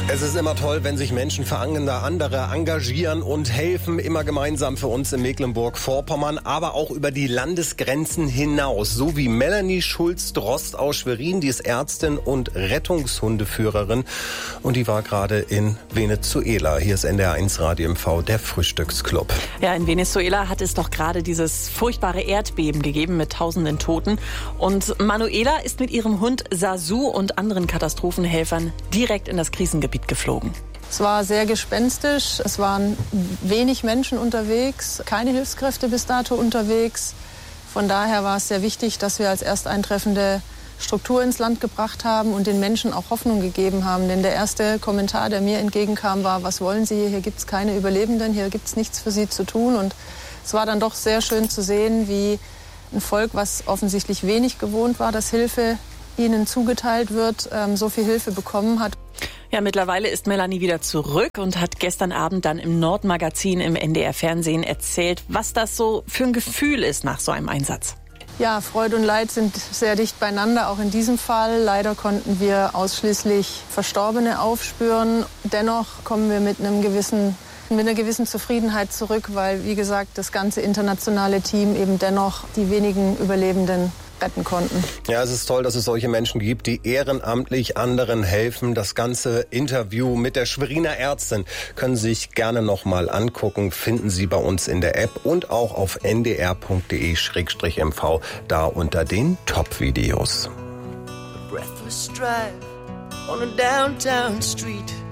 Es ist immer toll, wenn sich Menschen für andere engagieren und helfen, immer gemeinsam für uns in Mecklenburg-Vorpommern, aber auch über die Landesgrenzen hinaus. So wie Melanie Schulz-Drost aus Schwerin, die ist Ärztin und Rettungshundeführerin und die war gerade in Venezuela. Hier ist NDR1 Radio MV, der Frühstücksclub. Ja, in Venezuela hat es doch gerade dieses furchtbare Erdbeben gegeben mit tausenden Toten. Und Manuela ist mit ihrem Hund Sasu und anderen Katastrophenhelfern direkt in das Krisengebiet geflogen. Es war sehr gespenstisch, es waren wenig Menschen unterwegs, keine Hilfskräfte bis dato unterwegs. Von daher war es sehr wichtig, dass wir als ersteintreffende Struktur ins Land gebracht haben und den Menschen auch Hoffnung gegeben haben. Denn der erste Kommentar, der mir entgegenkam, war: Was wollen Sie hier? Hier gibt es keine Überlebenden, hier gibt es nichts für Sie zu tun. Und es war dann doch sehr schön zu sehen, wie ein Volk, was offensichtlich wenig gewohnt war, dass Hilfe ihnen zugeteilt wird, so viel Hilfe bekommen hat. Ja, mittlerweile ist Melanie wieder zurück und hat gestern Abend dann im Nordmagazin im NDR-Fernsehen erzählt, was das so für ein Gefühl ist nach so einem Einsatz. Ja, Freude und Leid sind sehr dicht beieinander, auch in diesem Fall. Leider konnten wir ausschließlich Verstorbene aufspüren. Dennoch kommen wir mit einer gewissen Zufriedenheit zurück, weil, wie gesagt, das ganze internationale Team eben dennoch die wenigen Überlebenden retten konnten. Ja, es ist toll, dass es solche Menschen gibt, die ehrenamtlich anderen helfen. Das ganze Interview mit der Schweriner Ärztin können Sie sich gerne noch mal angucken. Finden Sie bei uns in der App und auch auf ndr.de/mv, da unter den Top-Videos. Breathless drive on a downtown street.